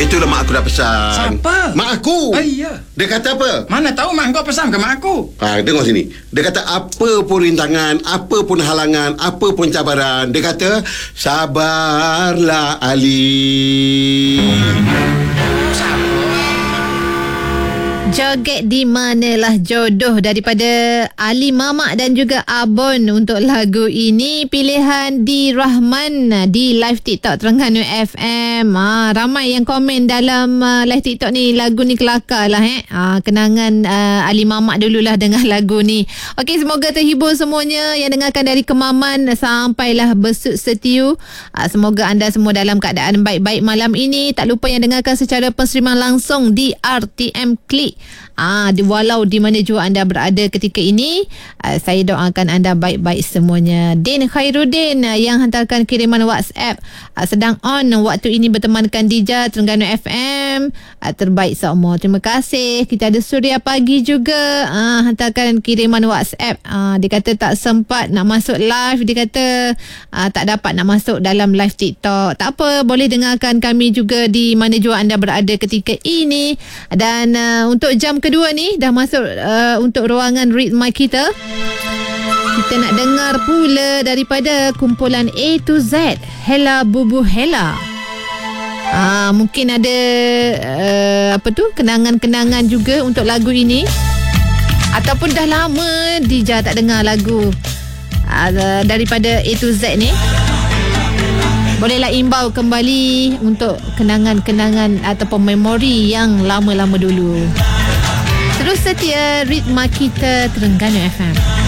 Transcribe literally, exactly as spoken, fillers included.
Itulah mak aku dah pesan. Siapa? Mak aku. Ah, iya. Dia kata apa? Mana tahu mak kau pesan ke mak aku. Ha, dengar sini. Dia kata apa pun rintangan, apa pun halangan, apa pun cabaran, dia kata sabarlah Ali. Joget di manalah jodoh daripada Ali Mamak dan juga Abon untuk lagu ini. Pilihan di Rahman di live TikTok Terengganu F M. Ha, ramai yang komen dalam uh, live TikTok ni, lagu ni kelakar lah eh. Ha, kenangan uh, Ali Mamak dululah dengan lagu ni. Okey, semoga terhibur semuanya yang dengarkan dari Kemaman sampailah Besut Setiu. Ha, semoga anda semua dalam keadaan baik-baik malam ini. Tak lupa yang dengarkan secara penseriman langsung di R T M Klik. Ah, di, walau di mana jua anda berada ketika ini, ah, saya doakan anda baik-baik semuanya. Din Khairuddin ah, yang hantarkan kiriman WhatsApp, ah, sedang on waktu ini bertemankan Dija Terengganu F M, ah, terbaik semua. Terima kasih. Kita ada Suria Pagi juga, ah, hantarkan kiriman WhatsApp. Ah, dia kata tak sempat nak masuk live. Dia kata ah, tak dapat nak masuk dalam live TikTok. Tak apa, boleh dengarkan kami juga di mana jua anda berada ketika ini. Dan uh, untuk jam kedua ni dah masuk uh, untuk ruangan ritma kita. Kita nak dengar pula daripada kumpulan A to Z, Hela Bubu Hela. Ah, mungkin ada uh, apa tu kenangan-kenangan juga untuk lagu ini, ataupun dah lama Dija tak dengar lagu uh, daripada A to Z ni. Bolehlah imbau kembali untuk kenangan-kenangan ataupun memori yang lama-lama dulu. Terus setia ritma kita Terengganu F M.